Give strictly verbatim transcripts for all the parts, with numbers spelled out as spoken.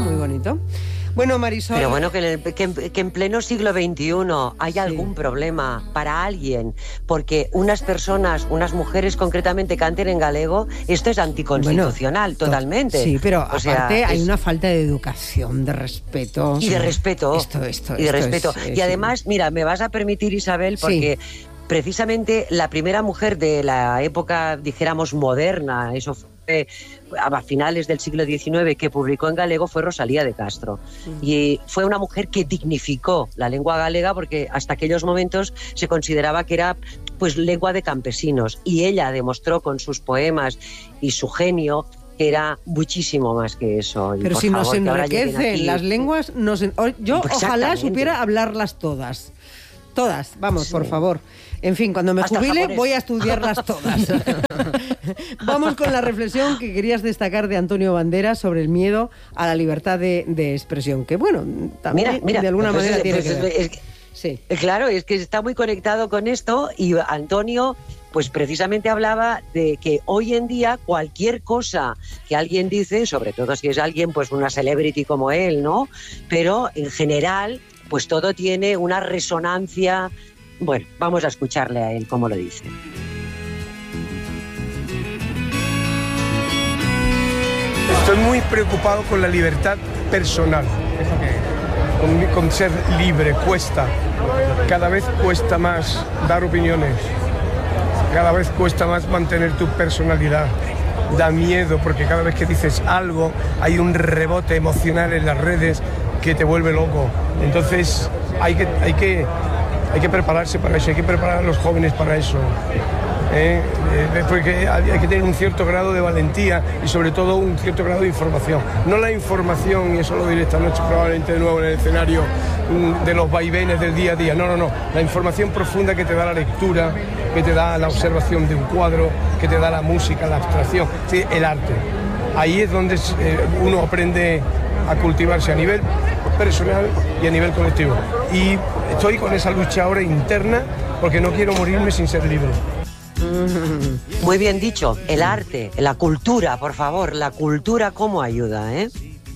muy bonito. Bueno, Marisol... Pero bueno, que en, el, que, en, que en pleno siglo veintiuno hay sí. algún problema para alguien, porque unas personas, unas mujeres concretamente canten en galego, esto es anticonstitucional, bueno, totalmente. Sí, pero o aparte sea, hay es... una falta de educación, de respeto. Y de respeto. Esto, esto, y de esto respeto. Es, es, y además, sí. mira, me vas a permitir, Isabel, porque... Sí. Precisamente la primera mujer de la época, dijéramos, moderna, eso fue a finales del siglo diecinueve, que publicó en galego, fue Rosalía de Castro. Mm. Y fue una mujer que dignificó la lengua galega, porque hasta aquellos momentos se consideraba que era pues lengua de campesinos. Y ella demostró con sus poemas y su genio que era muchísimo más que eso. Pero y si favor, nos enriquecen las lenguas, nos en... yo ojalá supiera hablarlas todas. Todas, vamos, sí. por favor. En fin, cuando me Hasta jubile japonés. voy a estudiarlas todas. Vamos con la reflexión que querías destacar de Antonio Banderas sobre el miedo a la libertad de, de expresión, que bueno, también mira, mira, de alguna pues manera es, tiene pues que ver. Es, es, sí. Claro, es que está muy conectado con esto y Antonio pues precisamente hablaba de que hoy en día cualquier cosa que alguien dice, sobre todo si es alguien pues una celebrity como él, ¿no? Pero en general pues todo tiene una resonancia. Bueno, vamos a escucharle a él cómo lo dice. Estoy muy preocupado con la libertad personal, con, con ser libre, cuesta. Cada vez cuesta más dar opiniones, cada vez cuesta más mantener tu personalidad. Da miedo porque cada vez que dices algo hay un rebote emocional en las redes que te vuelve loco. Entonces hay que, hay que, hay que prepararse para eso, hay que preparar a los jóvenes para eso. ¿eh? Eh, porque hay que tener un cierto grado de valentía y sobre todo un cierto grado de información. No la información, y eso lo diré esta noche probablemente de nuevo en el escenario, de los vaivenes del día a día. No, no, no. La información profunda que te da la lectura, que te da la observación de un cuadro, que te da la música, la abstracción, ¿sí? El arte. Ahí es donde eh, uno aprende a cultivarse a nivel personal y a nivel colectivo. Y estoy con esa lucha ahora interna porque no quiero morirme sin ser libre. Muy bien dicho, el arte, la cultura, por favor, la cultura cómo ayuda, ¿eh?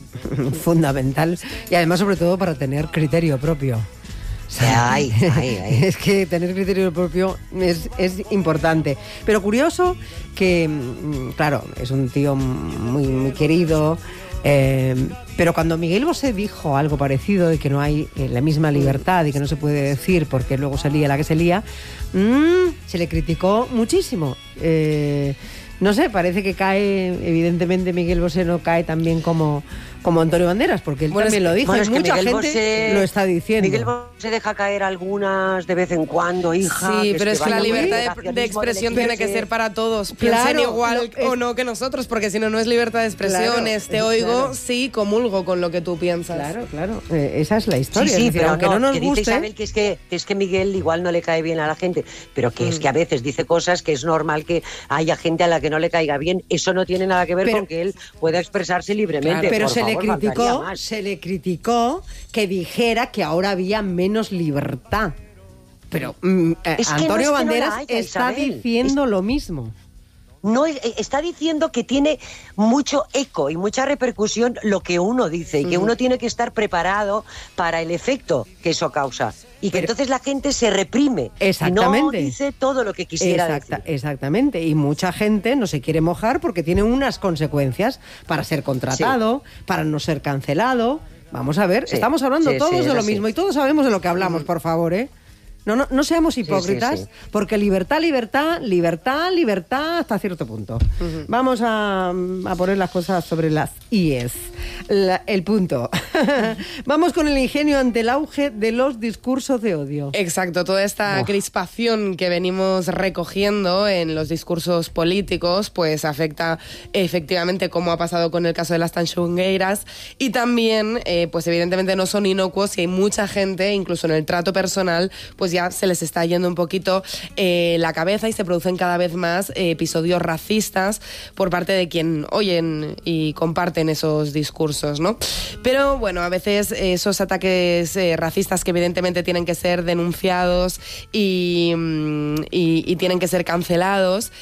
Fundamental. Y además, sobre todo, para tener criterio propio. O sea, ay, ay, ay. Es que tener criterio propio es, es importante. Pero curioso que, claro, es un tío muy, muy querido, eh, pero cuando Miguel Bosé dijo algo parecido de que no hay eh, la misma libertad y que no se puede decir porque luego se lía la que se lía, mmm, se le criticó muchísimo. Eh, no sé, parece que cae, evidentemente Miguel Bosé no cae tan bien como... como Antonio Banderas, porque él bueno, también lo dijo, bueno, y mucha gente Bosé, lo está diciendo. Miguel Bosé deja caer algunas de vez en cuando, hija. Sí, que pero es que, que la libertad de, de expresión tiene que ser para todos, claro, piensen igual no, es, o no que nosotros, porque si no, no es libertad de expresión, claro, te oigo, claro. sí, comulgo con lo que tú piensas. Claro, claro, eh, esa es la historia. Sí, sí, es decir, pero aunque no, no nos que guste... dice Isabel que es que, que es que Miguel igual no le cae bien a la gente, pero que mm. es que a veces dice cosas que es normal que haya gente a la que no le caiga bien. Eso no tiene nada que ver pero, con que él pueda expresarse libremente. Claro, pero por se favor, le criticó, se le criticó que dijera que ahora había menos libertad. Pero mm, es Antonio no es Banderas no haya, está Isabel. diciendo es... lo mismo. No, está diciendo que tiene mucho eco y mucha repercusión lo que uno dice, y que uno tiene que estar preparado para el efecto que eso causa. Y que Pero, entonces la gente se reprime exactamente. y no dice todo lo que quisiera Exacta, decir. Exactamente. Y mucha gente no se quiere mojar porque tiene unas consecuencias para ser contratado, sí. para no ser cancelado. Vamos a ver, sí. estamos hablando sí, todos sí, de lo así. mismo y todos sabemos de lo que hablamos, mm. por favor, ¿eh? No, no, no seamos hipócritas, sí, sí, sí. porque libertad, libertad, libertad, libertad hasta cierto punto. Uh-huh. Vamos a, a poner las cosas sobre las íes. La, el punto. Vamos con el ingenio ante el auge de los discursos de odio. Exacto, toda esta oh. crispación que venimos recogiendo en los discursos políticos, pues afecta efectivamente, como ha pasado con el caso de las tanxongueiras, y también, eh, pues evidentemente no son inocuos y hay mucha gente, incluso en el trato personal, pues ya se les está yendo un poquito eh, la cabeza y se producen cada vez más eh, episodios racistas por parte de quien oyen y comparten esos discursos, ¿no? Pero bueno, a veces eh, esos ataques eh, racistas que evidentemente tienen que ser denunciados y, y, y tienen que ser cancelados,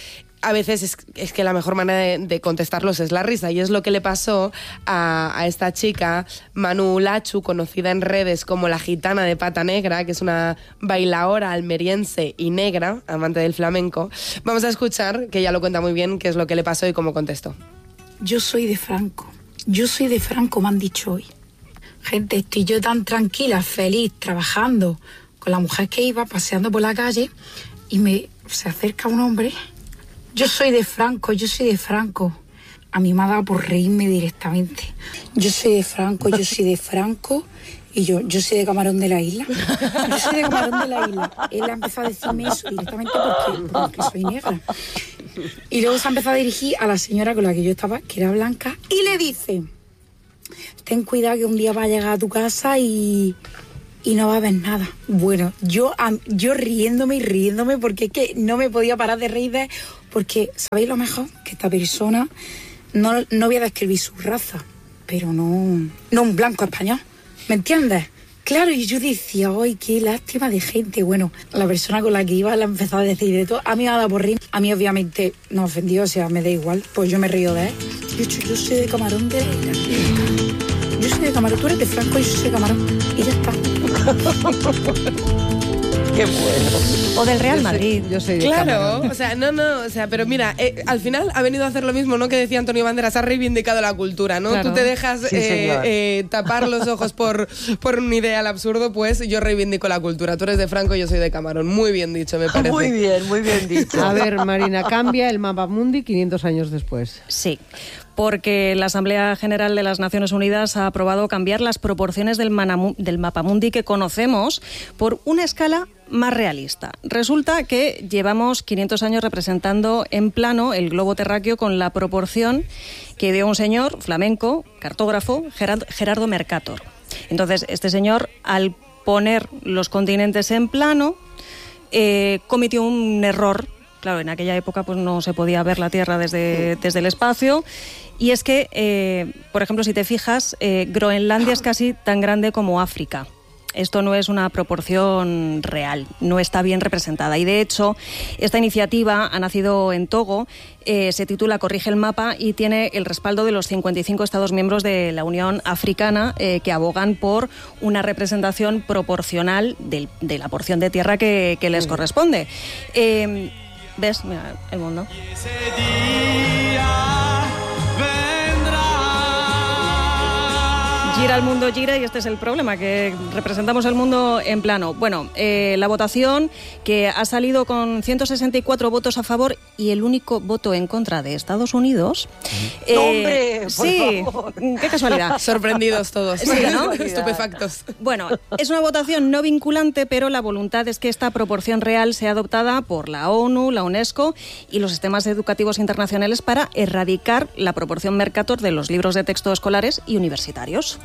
a veces es, es que la mejor manera de, de contestarlos es la risa, y es lo que le pasó a, a esta chica, Manu Lachu, conocida en redes como la gitana de pata negra, que es una bailaora almeriense y negra, amante del flamenco. Vamos a escuchar, que ella lo cuenta muy bien, qué es lo que le pasó y cómo contestó. Yo soy de Franco, yo soy de Franco, me han dicho hoy. Gente, estoy yo tan tranquila, feliz, trabajando con la mujer que iba, paseando por la calle, y me se acerca un hombre. Yo soy de Franco, yo soy de Franco. A mí me ha dado por reírme directamente. Yo soy de Franco, yo soy de Franco. Y yo, yo soy de Camarón de la Isla. Yo soy de Camarón de la Isla. Él ha empezado a decirme eso directamente porque, porque soy negra. Y luego se ha empezado a dirigir a la señora con la que yo estaba, que era blanca, y le dice: ten cuidado que un día va a llegar a tu casa y... y no va a haber nada. Bueno, yo, yo riéndome y riéndome porque es que no me podía parar de reír de... Porque, ¿sabéis lo mejor? Que esta persona, no, no voy a describir su raza, pero no, no un blanco español, ¿me entiendes? Claro, y yo decía, ¡ay, qué lástima de gente! Bueno, la persona con la que iba la empezó a decir de todo. A mí me ha dado por reír. A mí, obviamente, no ofendió, o sea, me da igual. Pues yo me río de él. De hecho, yo soy de Camarón de la Isla. Yo soy de Camarón, tú eres de Franco y yo soy de Camarón. Y ya está. Qué bueno. O del Real yo Madrid. Soy, yo soy de Claro, Camarón. o sea, no, no, o sea, pero mira, eh, al final ha venido a hacer lo mismo, ¿no? Que decía Antonio Banderas, ha reivindicado la cultura, ¿no? Claro. Tú te dejas Sí, eh, eh, tapar los ojos por, por un ideal absurdo, pues yo reivindico la cultura. Tú eres de Franco, yo soy de Camarón. Muy bien dicho, me parece. Muy bien, muy bien dicho. A ver, Marina, cambia el mapa mundi quinientos años después. Sí, porque la Asamblea General de las Naciones Unidas ha aprobado cambiar las proporciones del, manamu- del mapamundi que conocemos por una escala más realista. Resulta que llevamos quinientos años representando en plano el globo terráqueo con la proporción que dio un señor flamenco, cartógrafo, Gerard- Gerardo Mercator. Entonces, este señor, al poner los continentes en plano, eh, cometió un error. Claro, en aquella época pues no se podía ver la Tierra desde, desde el espacio. Y es que, eh, por ejemplo, si te fijas, eh, Groenlandia es casi tan grande como África. Esto no es una proporción real, no está bien representada. Y de hecho, esta iniciativa ha nacido en Togo, eh, se titula Corrige el mapa y tiene el respaldo de los cincuenta y cinco Estados miembros de la Unión Africana eh, que abogan por una representación proporcional del, de la porción de tierra que, que les corresponde. Eh, ¿Ves? Mira, el mundo. Gira el mundo, gira, y este es el problema, que representamos el mundo en plano. Bueno, eh, la votación, que ha salido con ciento sesenta y cuatro votos a favor y el único voto en contra de Estados Unidos. Eh, ¡Hombre, por sí, favor! Qué casualidad. Sorprendidos todos. Sí, ¿no? Estupefactos. Bueno, es una votación no vinculante, pero la voluntad es que esta proporción real sea adoptada por la ONU, la UNESCO y los sistemas educativos internacionales para erradicar la proporción Mercator de los libros de texto escolares y universitarios.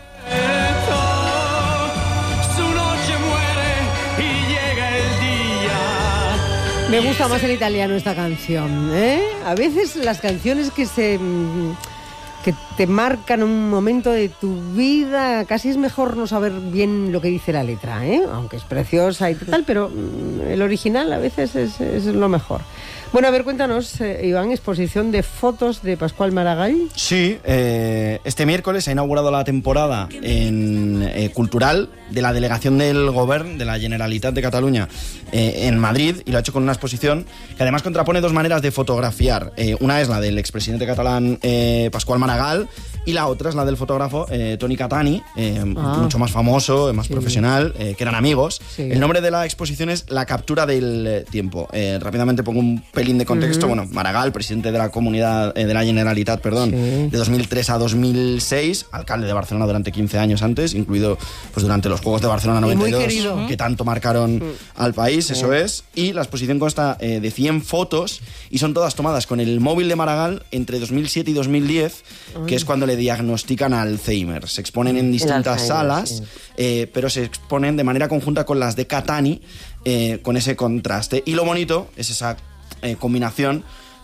Me gusta más en italiano esta canción, ¿eh? A veces las canciones que se que te marcan un momento de tu vida, casi es mejor no saber bien lo que dice la letra, ¿eh? Aunque es preciosa y tal, pero el original a veces es, es lo mejor. Bueno, a ver, cuéntanos, eh, Iván, exposición de fotos de Pascual Maragall. Sí, eh, este miércoles se ha inaugurado la temporada en, eh, cultural de la delegación del Govern de la Generalitat de Cataluña eh, en Madrid, y lo ha hecho con una exposición que además contrapone dos maneras de fotografiar. Eh, una es la del expresidente catalán eh, Pascual Maragall, y la otra es la del fotógrafo eh, Toni Catani, eh, ah. mucho más famoso, más sí. profesional, eh, que eran amigos. Sí. El nombre de la exposición es La captura del tiempo. Eh, rápidamente pongo un pelín de contexto. Uh-huh. Bueno, Maragall, presidente de la comunidad, eh, de la Generalitat, perdón, sí. de dos mil tres a dos mil seis, alcalde de Barcelona durante quince años antes, incluido pues durante los Juegos de Barcelona noventa y dos, que tanto marcaron uh-huh. al país, sí. eso es. Y la exposición consta eh, de cien fotos y son todas tomadas con el móvil de Maragall entre dos mil siete y dos mil diez, uh-huh. que es cuando le diagnostican Alzheimer. Se exponen en distintas salas, sí. eh, pero se exponen de manera conjunta con las de Catani, eh, con ese contraste. Y lo bonito es esa eh, combinación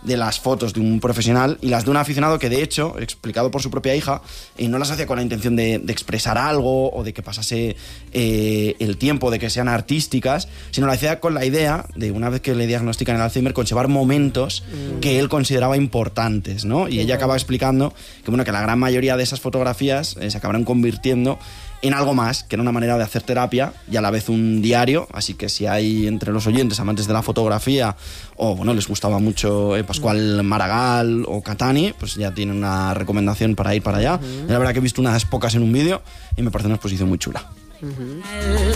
de las fotos de un profesional y las de un aficionado que, de hecho, explicado por su propia hija, eh, no las hacía con la intención de, de expresar algo o de que pasase eh, el tiempo, de que sean artísticas, sino la hacía con la idea de, una vez que le diagnostican el Alzheimer, conservar momentos mm. que él consideraba importantes, ¿no? Y ella acaba explicando que, bueno, que la gran mayoría de esas fotografías eh, se acabarán convirtiendo en algo más, que era una manera de hacer terapia y a la vez un diario, así que si hay entre los oyentes amantes de la fotografía o, bueno, les gustaba mucho eh, Pascual Maragall o Catani, pues ya tienen una recomendación para ir para allá. Uh-huh. La verdad que he visto unas pocas en un vídeo y me parece una exposición muy chula. Uh-huh.